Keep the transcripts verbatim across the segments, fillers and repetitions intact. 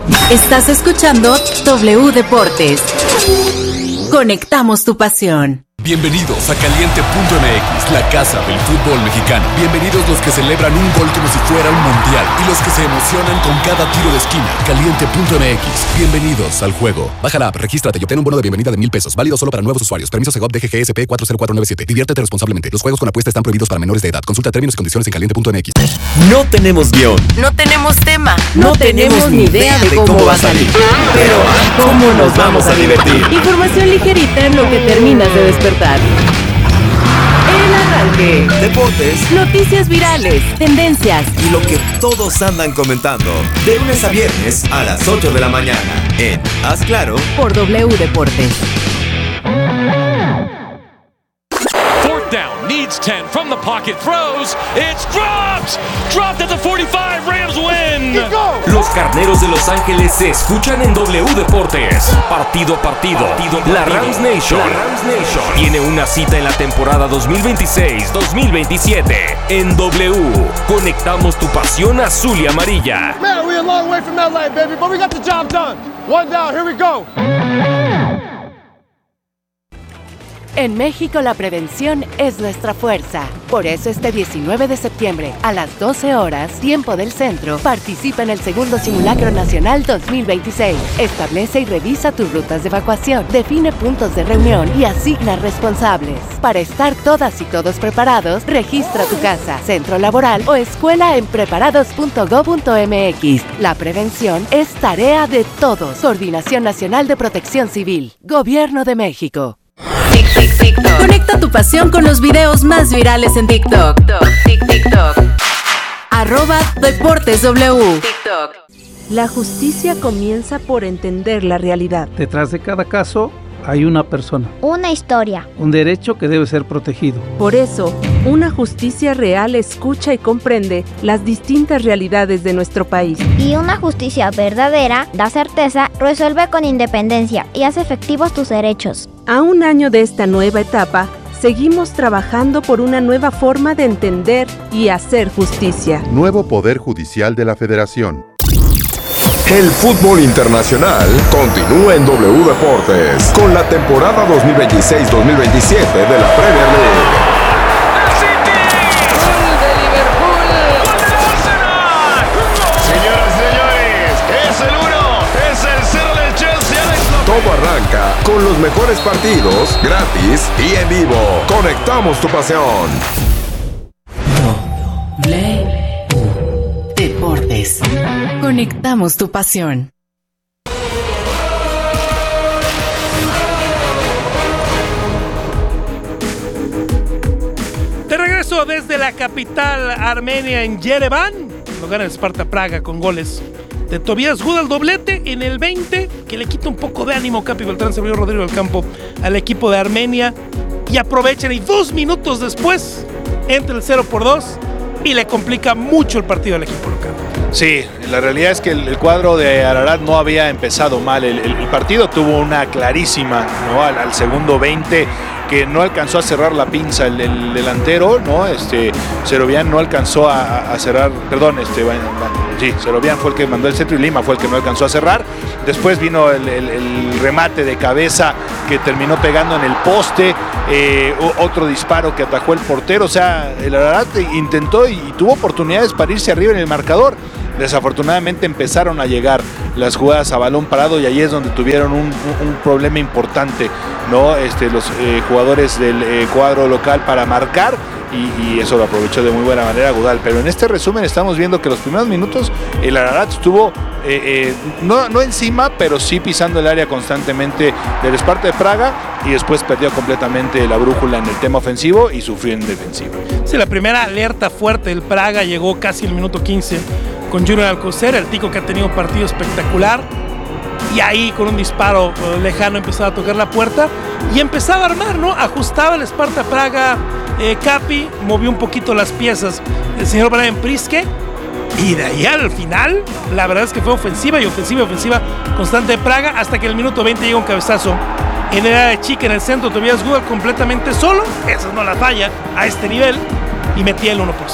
Estás escuchando W Deportes. Conectamos tu pasión. Bienvenidos a Caliente punto M X, la casa del fútbol mexicano. Bienvenidos los que celebran un gol como si fuera un mundial y los que se emocionan con cada tiro de esquina. Caliente punto M X, bienvenidos al juego. Baja la app, regístrate y obtén un bono de bienvenida de mil pesos, válido solo para nuevos usuarios. Permiso Segov D G G S P cuatro cero cuatro nueve siete. Diviértete responsablemente. Los juegos con apuesta están prohibidos para menores de edad. Consulta términos y condiciones en caliente punto M X. No tenemos guión. No tenemos tema. No, no tenemos, tenemos ni idea de cómo, cómo va a salir. Pero ¿cómo nos vamos a divertir? Información ligerita en lo que terminas de despertar. El arranque. Deportes. Noticias virales. Tendencias. Y lo que todos andan comentando. De lunes a viernes a las ocho de la mañana. En Haz Claro. Por W Deportes. Fourth down. Needs ten. From the pocket. Throws. It's dropped. Dropped at the forty-five. Rams win. Los Carneros de Los Ángeles se escuchan en W Deportes. Partido a partido. partido, partido. La Rams Nation. La Rams Nation tiene una cita en la temporada dos mil veintiséis dos mil veintisiete. En W. Conectamos tu pasión azul y amarilla. Man, we're a long way from L A, baby, but we got the job done. One down, here we go. En México la prevención es nuestra fuerza. Por eso este diecinueve de septiembre a las doce horas, tiempo del centro, participa en el segundo Simulacro Nacional dos mil veintiséis. Establece y revisa tus rutas de evacuación, define puntos de reunión y asigna responsables. Para estar todas y todos preparados, registra tu casa, centro laboral o escuela en preparados punto gob punto M X. La prevención es tarea de todos. Coordinación Nacional de Protección Civil. Gobierno de México. Tic, tic, TikTok. Conecta tu pasión con los videos más virales en TikTok. TikTok, TikTok. Arroba Deportes W. TikTok. La justicia comienza por entender la realidad. Detrás de cada caso hay una persona. Una historia. Un derecho que debe ser protegido. Por eso, una justicia real escucha y comprende las distintas realidades de nuestro país. Y una justicia verdadera da certeza, resuelve con independencia y hace efectivos tus derechos. A un año de esta nueva etapa, seguimos trabajando por una nueva forma de entender y hacer justicia. Nuevo Poder Judicial de la Federación. El fútbol internacional continúa en W Deportes con la temporada dos mil veintiséis dos mil veintisiete de la Premier League. Todo arranca con los mejores partidos, gratis y en vivo. Conectamos tu pasión. W Deportes. Conectamos tu pasión. De regreso desde la capital armenia en Yerevan, lo gana el Sparta Praga con goles de Tobias Gudel, el doblete en el veinte, que le quita un poco de ánimo Capi Beltrán, se vio Rodrigo del Campo al equipo de Armenia, y aprovechan y dos minutos después entra el cero por dos y le complica mucho el partido al equipo local. Sí, la realidad es que el, el cuadro de Ararat no había empezado mal, el, el, el partido tuvo una clarísima, ¿no? al, al segundo veinte, que no alcanzó a cerrar la pinza el, el delantero, ¿no? Este, Serovian no alcanzó a, a cerrar, perdón, este, bueno, sí, Serovian fue el que mandó el centro y Lima fue el que no alcanzó a cerrar. Después vino el, el, el remate de cabeza que terminó pegando en el poste, eh, otro disparo que atajó el portero. O sea, el Ararat intentó y, y tuvo oportunidades para irse arriba en el marcador. Desafortunadamente empezaron a llegar las jugadas a balón parado y ahí es donde tuvieron un, un, un problema importante, ¿no? Este, los eh, jugadores del eh, cuadro local para marcar y, y eso lo aprovechó de muy buena manera Gudal. Pero en este resumen estamos viendo que los primeros minutos el Ararat estuvo eh, eh, no, no encima, pero sí pisando el área constantemente del Sparta de Praga y después perdió completamente la brújula en el tema ofensivo y sufrió en defensiva. Sí, la primera alerta fuerte del Praga llegó casi el minuto quince con Junior Alcocer, el tico que ha tenido un partido espectacular, y ahí con un disparo uh, lejano empezaba a tocar la puerta y empezaba a armar, ¿no? Ajustaba el Sparta Praga, eh, Capi, movió un poquito las piezas el señor Brian Priske, y de ahí al final, la verdad es que fue ofensiva y ofensiva y ofensiva constante de Praga, hasta que el minuto veinte llega un cabezazo en el área de chica en el centro, Tobias Gudel completamente solo, esa no la falla a este nivel, y metía el uno por cero.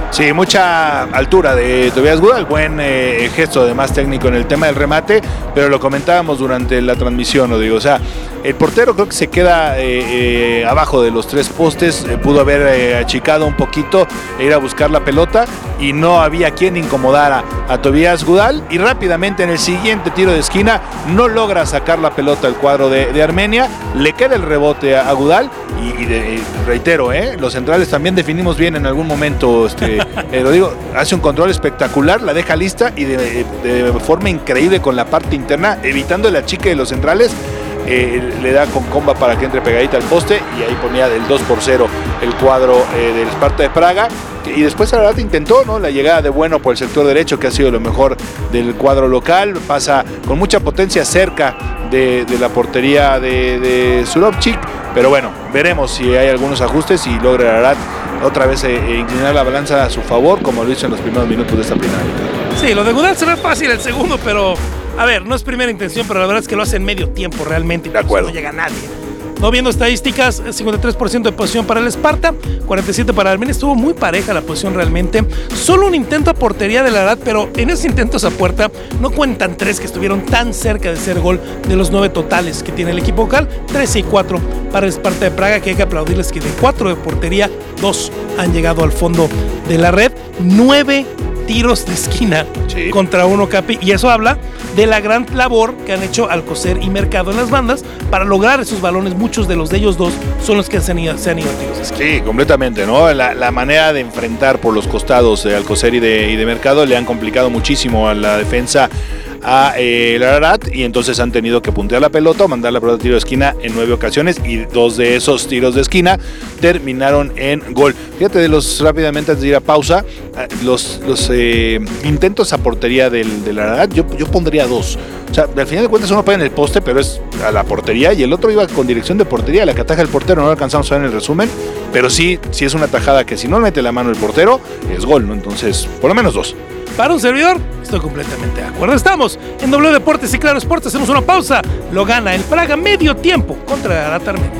Sí, mucha altura de Tobias Goodall, buen eh, gesto de más técnico en el tema del remate, pero lo comentábamos durante la transmisión, lo digo, o sea, el portero creo que se queda eh, eh, abajo de los tres postes, eh, pudo haber eh, achicado un poquito e ir a buscar la pelota y no había quien incomodara a Tobias Goodall, y rápidamente en el siguiente tiro de esquina no logra sacar la pelota al cuadro de, de Armenia, le queda el rebote a, a Goodall y, y, de, y reitero, eh, los centrales también definimos bien en algún momento, este, eh, lo digo, hace un control espectacular, la deja lista y de, de, de forma increíble con la parte interna, evitando el achique de los centrales. Eh, le da con comba para que entre pegadita al poste y ahí ponía del dos por cero el cuadro eh, del Sparta de Praga, y después Ararat intentó, ¿no?, la llegada de Bueno por el sector derecho, que ha sido lo mejor del cuadro local, pasa con mucha potencia cerca de, de la portería de, de Surovchik, pero bueno, veremos si hay algunos ajustes y logra Ararat otra vez eh, inclinar la balanza a su favor, como lo hizo en los primeros minutos de esta primera mitad. Sí, lo de Goodall será fácil el segundo, pero a ver, no es primera intención, pero la verdad es que lo hace en medio tiempo realmente. De acuerdo. No llega nadie. No viendo estadísticas, cincuenta y tres por ciento de posición para el Sparta, cuarenta y siete por ciento para Armenia. Estuvo muy pareja la posición realmente. Solo un intento a portería de la Ararat, pero en esos intentos a puerta no cuentan tres que estuvieron tan cerca de ser gol de los nueve totales que tiene el equipo local. trece y cuatro para el Sparta de Praga, que hay que aplaudirles que de cuatro de portería, dos han llegado al fondo de la red. nueve tiros de esquina, sí, contra uno, Capi, y eso habla de la gran labor que han hecho Alcocer y Mercado en las bandas para lograr esos balones. Muchos de los de ellos dos son los que se han ido, se han ido a tiros de esquina. Sí, completamente, ¿no? La, la manera de enfrentar por los costados de Alcocer y de, y de Mercado le han complicado muchísimo a la defensa a eh, el Ararat, y entonces han tenido que puntear la pelota o mandar la pelota a tiro de esquina en nueve ocasiones, y dos de esos tiros de esquina terminaron en gol. Fíjate, de los rápidamente antes de ir a pausa, los, los eh, intentos a portería del, del Ararat, yo, yo pondría dos. O sea, al final de cuentas uno pega en el poste, pero es a la portería, y el otro iba con dirección de portería, la que ataja el portero, no lo alcanzamos a ver en el resumen, pero sí, sí es una tajada que si no mete la mano el portero, es gol, ¿no? Entonces, por lo menos dos. Para un servidor, estoy completamente de acuerdo. Estamos en W Deportes y Claro Sports. Hacemos una pausa. Lo gana el Praga medio tiempo contra el Ararat Armenia.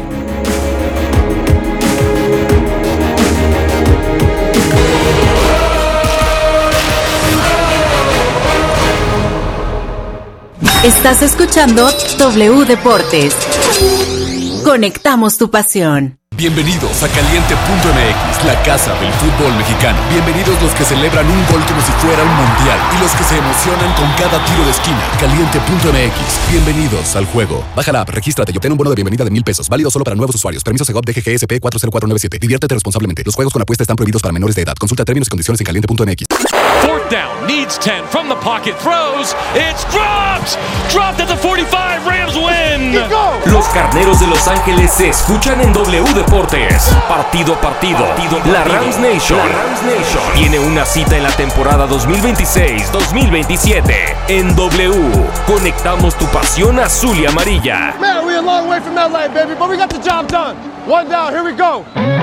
Estás escuchando W Deportes. Conectamos tu pasión. Bienvenidos a Caliente punto M X, la casa del fútbol mexicano. Bienvenidos los que celebran un gol como si fuera un mundial y los que se emocionan con cada tiro de esquina. Caliente punto M X, bienvenidos al juego. Baja la app, regístrate y obtén un bono de bienvenida de mil pesos, válido solo para nuevos usuarios. Permiso Segov D G G S P cuatro cero cuatro nueve siete. Diviértete responsablemente. Los juegos con apuesta están prohibidos para menores de edad. Consulta términos y condiciones en caliente punto M X. Fourth down, needs ten from the pocket, throws, it's dropped! Dropped at the forty-five, Rams win! Los Carneros de Los Ángeles se escuchan en W Deportes. Partido a partido. La Rams Nation tiene una cita en la temporada dos mil veintiséis dos mil veintisiete. En W, conectamos tu pasión azul y amarilla. Man, we're a long way from L A, baby, but we got the job done. One down, here we go.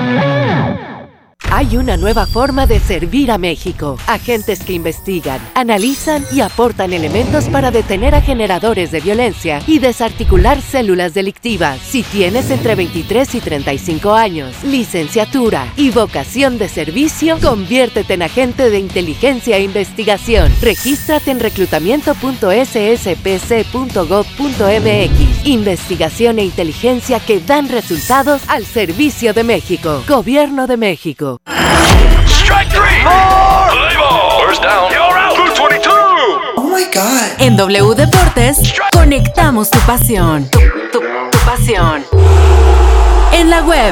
Hay una nueva forma de servir a México. Agentes que investigan, analizan y aportan elementos para detener a generadores de violencia y desarticular células delictivas. Si tienes entre veintitrés y treinta y cinco años, licenciatura y vocación de servicio, conviértete en agente de inteligencia e investigación. Regístrate en reclutamiento punto s s p c punto gov punto m x. Investigación e inteligencia que dan resultados al servicio de México. Gobierno de México. Strike three! More! Play ball! First down! You're out! Blue veintidós! Oh my God. En W Deportes, conectamos tu pasión. Tu, tu, tu pasión. En la web.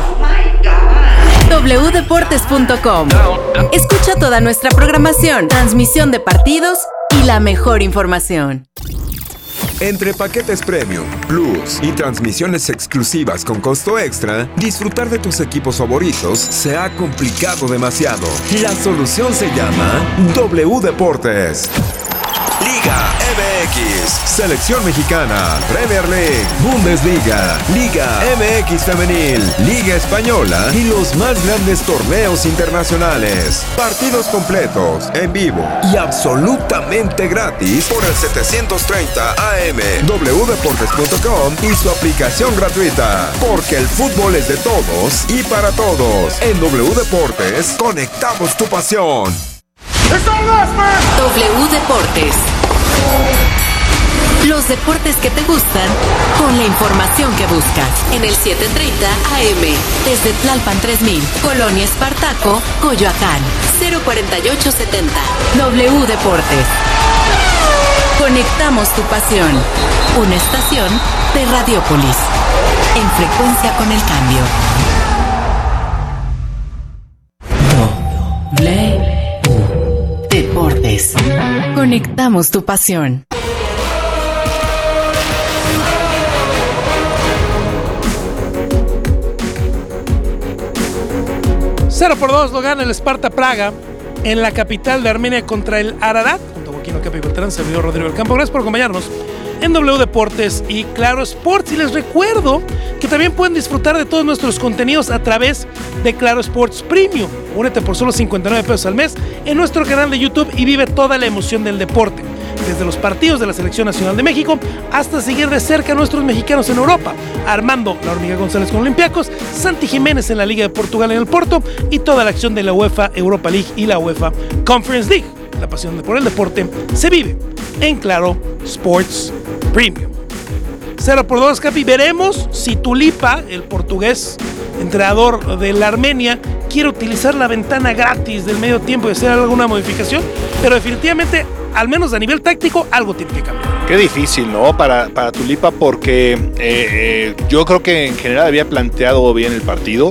w deportes punto com. Escucha toda nuestra programación, transmisión de partidos y la mejor información. Entre paquetes Premium, Plus y transmisiones exclusivas con costo extra, disfrutar de tus equipos favoritos se ha complicado demasiado. La solución se llama W Deportes. Liga M X, Selección Mexicana, Premier League, Bundesliga, Liga M X Femenil, Liga Española y los más grandes torneos internacionales. Partidos completos, en vivo y absolutamente gratis por el setecientos treinta A M, doble u deportes punto com y su aplicación gratuita. Porque el fútbol es de todos y para todos. En W Deportes, conectamos tu pasión. W Deportes. Los deportes que te gustan con la información que buscas. En el setecientos treinta A M, desde Tlalpan tres mil, Colonia Espartaco, Coyoacán, cero cuarenta y ocho setenta. W Deportes. Conectamos tu pasión. Una estación de Radiopolis. En frecuencia con el cambio. W Deportes. Conectamos tu pasión. cero por dos lo gana el Sparta Praga en la capital de Armenia contra el Ararat. Junto a Joaquín Ocapi Beltrán, servidor Rodrigo del Campo. Gracias por acompañarnos en W Deportes y Claro Sports. Y les recuerdo que también pueden disfrutar de todos nuestros contenidos a través de Claro Sports Premium. Únete por solo cincuenta y nueve pesos al mes en nuestro canal de YouTube y vive toda la emoción del deporte. Desde los partidos de la Selección Nacional de México hasta seguir de cerca a nuestros mexicanos en Europa. Armando La Hormiga González con Olympiacos, Santi Jiménez en la Liga de Portugal en el Porto y toda la acción de la UEFA Europa League y la UEFA Conference League. La pasión por el deporte se vive en Claro Sports Premium. cero por dos, Capi. Veremos si Tulipa, el portugués entrenador de la Armenia, quiere utilizar la ventana gratis del medio tiempo y hacer alguna modificación, pero definitivamente, al menos a nivel táctico, algo tiene que cambiar. Qué difícil, ¿no? Para, para Tulipa, porque eh, eh, yo creo que en general había planteado bien el partido.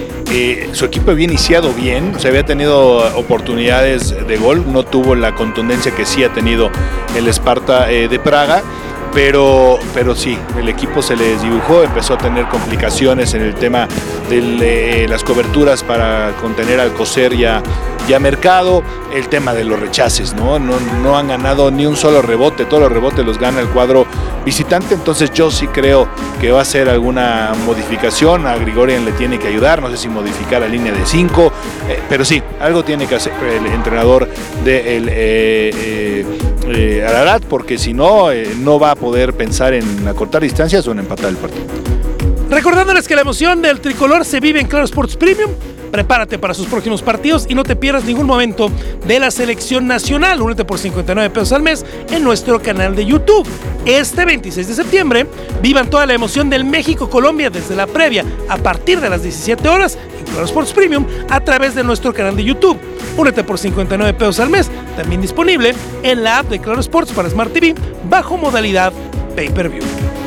Eh, su equipo había iniciado bien, o sea, había tenido oportunidades de gol, no tuvo la contundencia que sí ha tenido el Sparta eh, de Praga. Pero, pero sí, el equipo se le desdibujó, empezó a tener complicaciones en el tema de eh, las coberturas para contener al Coser y a, y a Mercado, el tema de los rechaces, ¿no? No, no han ganado ni un solo rebote, todos los rebotes los gana el cuadro visitante, entonces yo sí creo que va a hacer alguna modificación, a Grigorian le tiene que ayudar, no sé si modificar la línea de cinco, eh, pero sí, algo tiene que hacer el entrenador del de eh, eh, eh, Ararat, porque si no, eh, no va a poder pensar en acortar distancias o en empatar el partido. Recordándoles que la emoción del tricolor se vive en Claro Sports Premium. Prepárate para sus próximos partidos y no te pierdas ningún momento de la selección nacional. Únete por cincuenta y nueve pesos al mes en nuestro canal de YouTube. Este veintiséis de septiembre, vivan toda la emoción del México-Colombia desde la previa a partir de las diecisiete horas en Claro Sports Premium a través de nuestro canal de YouTube. Únete por cincuenta y nueve pesos al mes, también disponible en la app de Claro Sports para Smart T V bajo modalidad Pay-Per-View.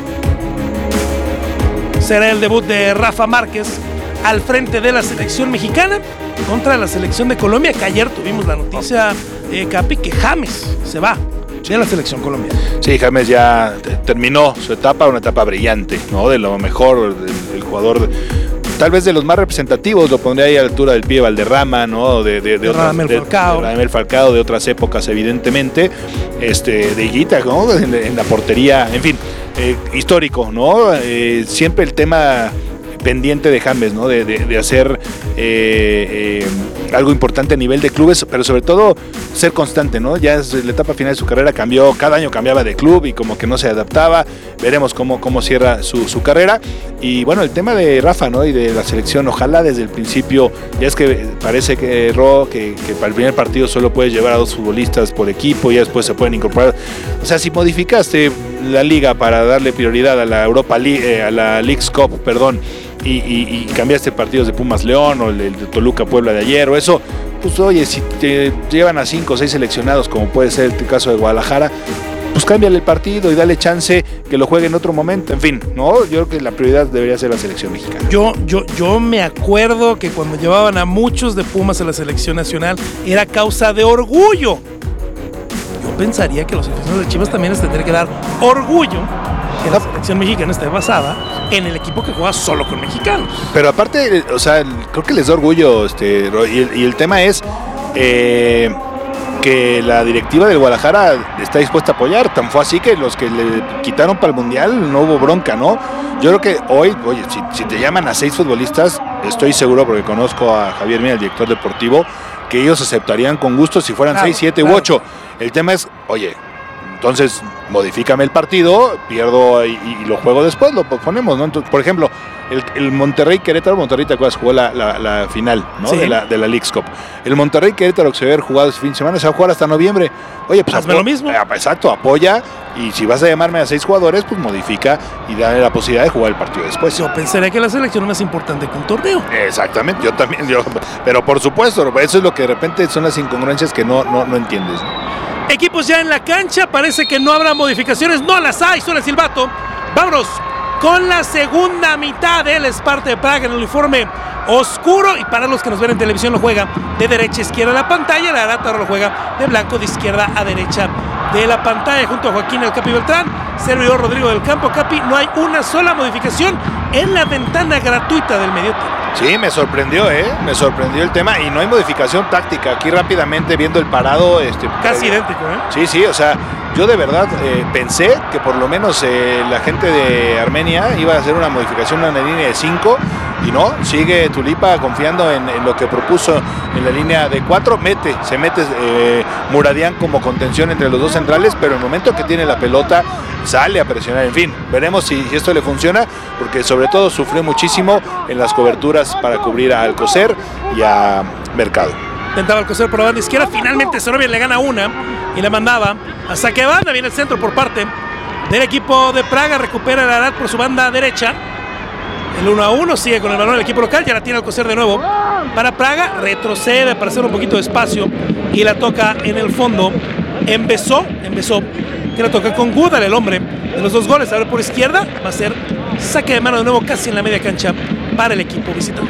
Será el debut de Rafa Márquez al frente de la selección mexicana contra la selección de Colombia, que ayer tuvimos la noticia, eh, Capi, que James se va de la selección colombiana. Sí, James ya terminó su etapa, una etapa brillante, ¿no? De lo mejor del, del jugador, tal vez de los más representativos, lo pondría ahí a la altura del pie Valderrama, ¿no? De, de, de, de otras, Radamel Falcao. De, de Radamel Falcao, de otras épocas, evidentemente, este, de Higuita, ¿no? En, en la portería, en fin, eh, histórico, ¿no? Eh, siempre el tema pendiente de James, ¿no? De, de, de hacer eh, eh, algo importante a nivel de clubes, pero sobre todo ser constante, ¿no? Ya es la etapa final de su carrera, cambió, cada año cambiaba de club y como que no se adaptaba. Veremos cómo, cómo cierra su, su carrera. Y bueno, el tema de Rafa, ¿no? Y de la selección, ojalá desde el principio, ya es que parece que erró, que, que para el primer partido solo puedes llevar a dos futbolistas por equipo y ya después se pueden incorporar. O sea, si modificaste la liga para darle prioridad a la Europa League, eh, a la Leagues Cup, perdón, Y, y, y cambiaste partidos de Pumas León o el de Toluca Puebla de ayer o eso, pues oye, si te llevan a cinco o seis seleccionados, como puede ser el caso de Guadalajara, pues cámbiale el partido y dale chance que lo juegue en otro momento. En fin, no, yo creo que la prioridad debería ser la selección mexicana. Yo, yo, yo me acuerdo que cuando llevaban a muchos de Pumas a la selección nacional era causa de orgullo. Yo pensaría que los aficionados de Chivas también les tendrían que dar orgullo que la selección mexicana esté basada en el equipo que juega solo con mexicanos. Pero aparte, o sea, creo que les da orgullo, este, y el, y el tema es eh, que la directiva del Guadalajara está dispuesta a apoyar. Tan fue así que los que le quitaron para el Mundial no hubo bronca, ¿no? Yo creo que hoy, oye, si, si te llaman a seis futbolistas, estoy seguro, porque conozco a Javier Mina, el director deportivo, que ellos aceptarían con gusto si fueran claro, seis, siete claro. u ocho. El tema es, oye, entonces modifícame el partido, pierdo y, y lo juego después, lo ponemos, ¿no? Entonces, por ejemplo, el, el Monterrey Querétaro, Monterrey, ¿te acuerdas? Jugó la, la, la final, ¿no? Sí. De la, de la Leagues Cup. El Monterrey Querétaro, que se había jugado este fin de semana, se va a jugar hasta noviembre. Oye, pues hazme lo mismo. Eh, exacto, apoya, y si vas a llamarme a seis jugadores, pues modifica y dale la posibilidad de jugar el partido después. Yo pensaría que la selección es más importante que un torneo. Exactamente, yo también, yo, pero por supuesto, eso es lo que de repente son las incongruencias que no, no, no entiendes, ¿no? Equipos ya en la cancha, parece que no habrá modificaciones, no las hay, suena el silbato. Vámonos con la segunda mitad del Sparta de Praga en el uniforme oscuro, y para los que nos ven en televisión lo juega de derecha a izquierda de la pantalla, la Arata ahora lo juega de blanco de izquierda a derecha de la pantalla, junto a Joaquín El Capi Beltrán, servidor Rodrigo del Campo. Capi, no hay una sola modificación en la ventana gratuita del medio tiempo. Sí, me sorprendió, ¿eh? Me sorprendió el tema, y no hay modificación táctica. Aquí rápidamente viendo el parado. Este, Casi eh, idéntico, ¿eh? Sí, sí, o sea, yo de verdad eh, pensé que por lo menos eh, la gente de Armenia iba a hacer una modificación en la línea de cinco, y no, sigue Tulipa confiando en, en lo que propuso en la línea de cuatro, mete, se mete eh, Muradian como contención entre los dos centrales, pero en el momento que tiene la pelota sale a presionar. En fin, veremos si, si esto le funciona, porque sobre todo sufrió muchísimo en las coberturas para cubrir a Alcocer y a Mercado. Intentaba Alcocer por la banda izquierda, finalmente Serovia le gana una y la mandaba a saque de banda. Viene el centro por parte del equipo de Praga, recupera el Arad por su banda derecha. El uno a uno sigue con el balón el equipo local, ya la tiene Alcocer de nuevo para Praga, retrocede para hacer un poquito de espacio y la toca en el fondo. Empezó, empezó, que la toca con Gudal, el hombre de los dos goles. A ver, por izquierda va a ser saque de mano de nuevo casi en la media cancha para el equipo visitante.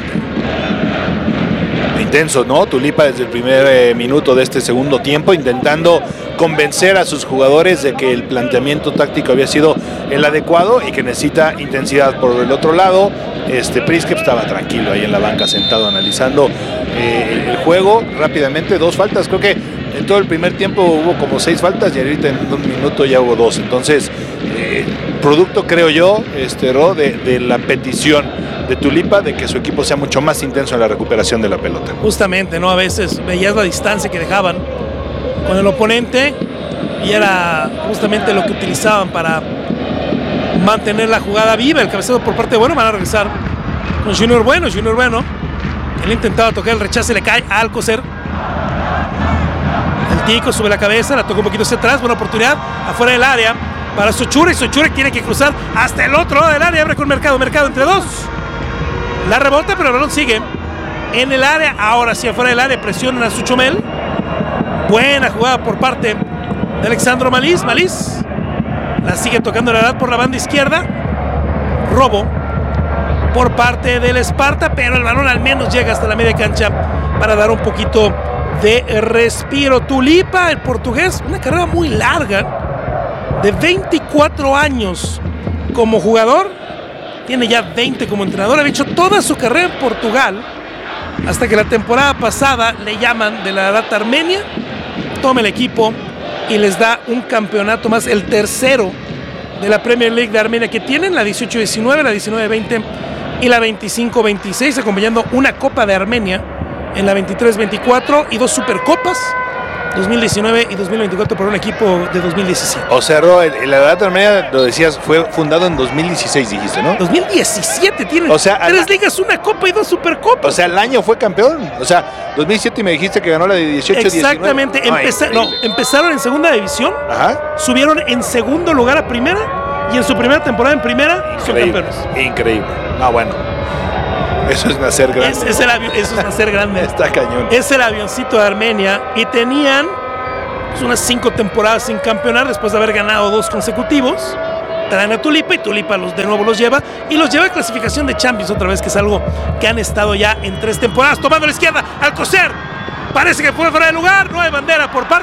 Intenso, ¿no? Tulipa desde el primer eh, minuto de este segundo tiempo intentando convencer a sus jugadores de que el planteamiento táctico había sido el adecuado y que necesita intensidad. Por el otro lado, este Priskep estaba tranquilo ahí en la banca sentado analizando eh, el juego. Rápidamente, dos faltas, creo que en todo el primer tiempo hubo como seis faltas y ahorita en un minuto ya hubo dos. Entonces, eh, producto, creo yo, este, Ro, de, de la petición de Tulipa de que su equipo sea mucho más intenso en la recuperación de la pelota. Justamente, ¿no? A veces veías la distancia que dejaban con el oponente y era justamente lo que utilizaban para mantener la jugada viva. El cabeceo por parte de Bueno, van a regresar con Junior Bueno, Junior Bueno. Él intentaba tocar el rechace, le cae a Alcocer. El Tico sube la cabeza, la toca un poquito hacia atrás, buena oportunidad, afuera del área para Sochura, y Sochura tiene que cruzar hasta el otro lado del área, abre con Mercado, Mercado entre dos. La rebota, pero el balón sigue en el área. Ahora sí, afuera del área, presionan a Suchomel. Buena jugada por parte de Alexandro Maliz. Maliz la sigue tocando la edad por la banda izquierda. Robo por parte del Sparta, pero el balón al menos llega hasta la media cancha para dar un poquito de respiro. Tulipa, el portugués, una carrera muy larga, de veinticuatro años como jugador. Tiene ya veinte como entrenador, ha hecho toda su carrera en Portugal, hasta que la temporada pasada le llaman de la edad armenia, toma el equipo y les da un campeonato más, el tercero de la Premier League de Armenia que tienen, la dieciocho diecinueve, la diecinueve veinte y la veinticinco veintiséis, acompañando una Copa de Armenia en la veintitrés veinticuatro y dos Supercopas, dos mil diecinueve y dos mil veinticuatro por un equipo de dos mil diecisiete. O sea, Ro, en la edad armenia, lo decías, fue fundado en dos mil dieciséis, dijiste, ¿no? dos mil diecisiete, tiene o sea, tres ligas, una copa y dos supercopas. O sea, el año fue campeón. O sea, dos mil siete me dijiste que ganó la de dieciocho diecinueve. Exactamente, Empeza no, empezaron en segunda división, ajá, subieron en segundo lugar a primera y en su primera temporada en primera son campeones. Increíble. No, bueno. Eso es nacer grande. Es, es el avión, eso es nacer grande. Está cañón. Es el avioncito de Armenia y tenían pues, unas cinco temporadas sin campeonar después de haber ganado dos consecutivos. Traen a Tulipa y Tulipa los, de nuevo los lleva y los lleva a clasificación de Champions otra vez, que es algo que han estado ya en tres temporadas. Tomando a la izquierda, Alcocer. Parece que fue fuera de lugar, no hay bandera por parte